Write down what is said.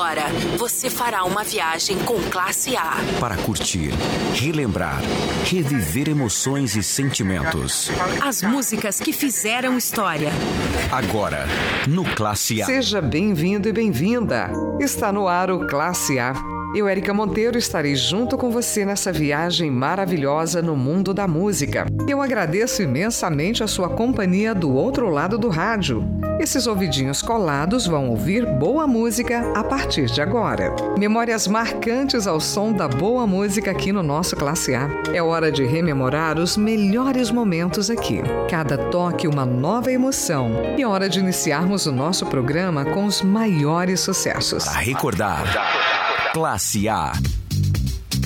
Agora você fará uma viagem com Classe A. Para curtir, relembrar, reviver emoções e sentimentos. As músicas que fizeram história. Agora, no Classe A. Seja bem-vindo e bem-vinda. Está no ar o Classe A. Eu, Érica Monteiro, estarei junto com você nessa viagem maravilhosa no mundo da música. Eu agradeço imensamente a sua companhia do outro lado do rádio. Esses ouvidinhos colados vão ouvir boa música a partir de agora. Memórias marcantes ao som da boa música aqui no nosso Classe A. É hora de rememorar os melhores momentos aqui. Cada toque uma nova emoção. E é hora de iniciarmos o nosso programa com os maiores sucessos. Para recordar, Classe A.